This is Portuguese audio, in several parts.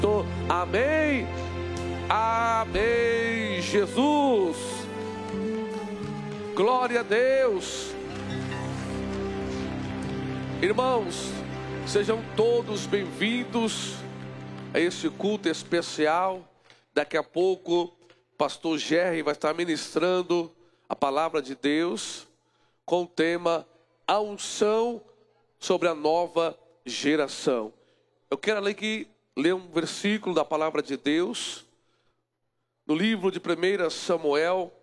Cristo. Amém. Amém. Jesus. Glória a Deus. Irmãos, sejam todos bem-vindos a esse culto especial. Daqui a pouco, pastor Jerry vai estar ministrando a palavra de Deus com o tema A Unção sobre a Nova Geração. Eu quero ler um versículo da palavra de Deus no livro de 1 Samuel,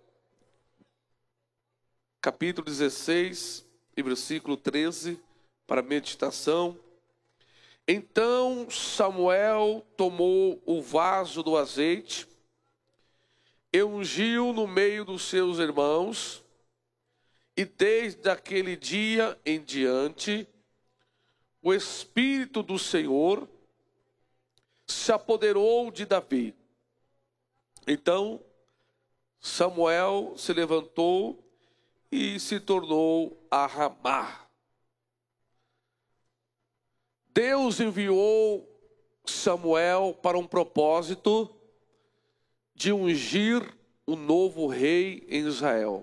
capítulo 16 e versículo 13, para meditação. Então Samuel tomou o vaso do azeite e ungiu no meio dos seus irmãos, e desde aquele dia em diante, o Espírito do Senhor se apoderou de Davi. Então Samuel se levantou e se tornou a Ramá. Deus enviou Samuel para um propósito de ungir o novo rei em Israel.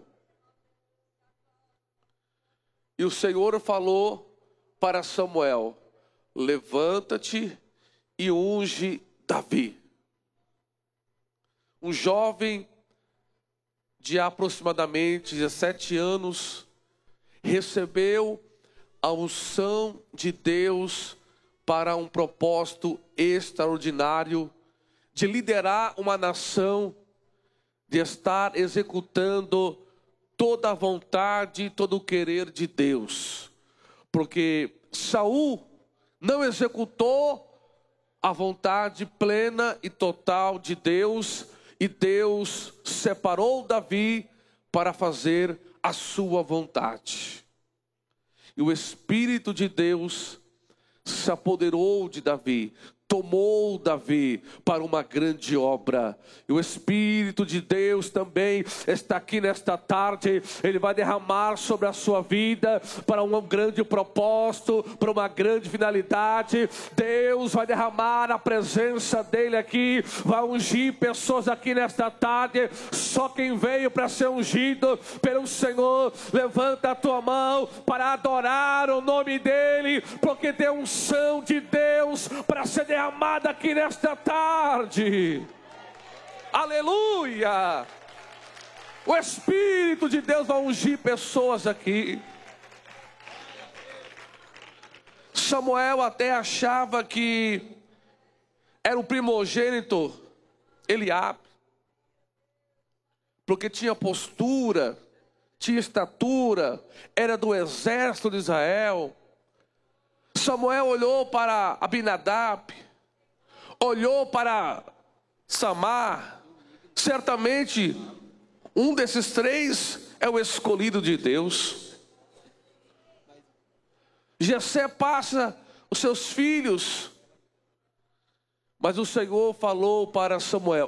E o Senhor falou para Samuel: levanta-te e unge Davi. Um jovem de aproximadamente 17 anos recebeu a unção de Deus para um propósito extraordinário de liderar uma nação, de estar executando toda a vontade, todo o querer de Deus. Porque Saul não executou a vontade plena e total de Deus, e Deus separou Davi para fazer a sua vontade. E o Espírito de Deus se apoderou de Davi, tomou Davi para uma grande obra. E o Espírito de Deus também está aqui nesta tarde. Ele vai derramar sobre a sua vida para um grande propósito, para uma grande finalidade. Deus vai derramar a presença dele aqui, vai ungir pessoas aqui nesta tarde. Só quem veio para ser ungido pelo Senhor, levanta a tua mão para adorar o nome dele, porque tem unção de Deus para ser derramada aqui nesta tarde. Aleluia! O Espírito de Deus vai ungir pessoas aqui. Samuel até achava que era o primogênito Eliabe, porque tinha postura, tinha estatura, era do exército de Israel. Samuel olhou para Abinadab, olhou para Samar. Certamente um desses três é o escolhido de Deus. Jessé passa os seus filhos, mas o Senhor falou para Samuel: